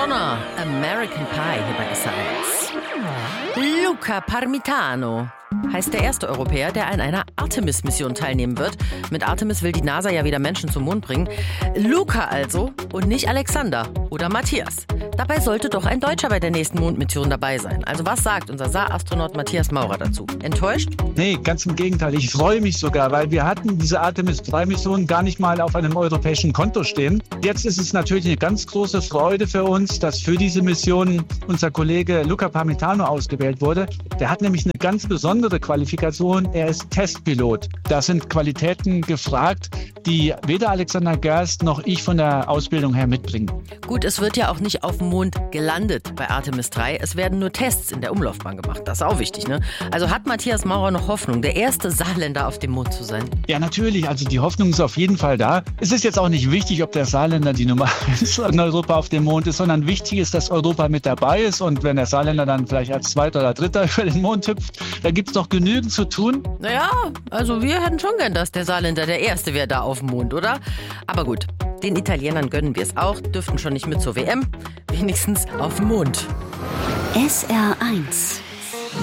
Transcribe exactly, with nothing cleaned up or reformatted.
Donner, American Pie hier bei S eins. Luca Parmitano heißt der erste Europäer, der an einer Artemis-Mission teilnehmen wird. Mit Artemis will die NASA ja wieder Menschen zum Mond bringen. Luca also und nicht Alexander oder Matthias. Dabei sollte doch ein Deutscher bei der nächsten Mondmission dabei sein. Also was sagt unser Saar-Astronaut Matthias Maurer dazu? Enttäuscht? Nee, ganz im Gegenteil. Ich freue mich sogar, weil wir hatten diese Artemis drei Mission gar nicht mal auf einem europäischen Konto stehen. Jetzt ist es natürlich eine ganz große Freude für uns, dass für diese Mission unser Kollege Luca Parmitano ausgewählt wurde. Der hat nämlich eine ganz besondere Qualifikation. Er ist Testpilot. Da sind Qualitäten gefragt, die weder Alexander Gerst noch ich von der Ausbildung her mitbringen. Gut, es wird ja auch nicht auf dem Mond gelandet bei Artemis drei. Es werden nur Tests in der Umlaufbahn gemacht. Das ist auch wichtig, ne? Also hat Matthias Maurer noch Hoffnung, der erste Saarländer auf dem Mond zu sein? Ja, natürlich. Also die Hoffnung ist auf jeden Fall da. Es ist jetzt auch nicht wichtig, ob der Saarländer die Nummer eins in Europa auf dem Mond ist, sondern wichtig ist, dass Europa mit dabei ist. Und wenn der Saarländer dann vielleicht als Zweiter oder Dritter über den Mond hüpft, da gibt es doch genügend zu tun. Naja, also wir hätten schon gern, dass der Saarländer der Erste wäre da auf dem Mond, oder? Aber gut, den Italienern gönnen wir es auch, dürften schon nicht mit zur W M, wenigstens auf dem Mond. S R eins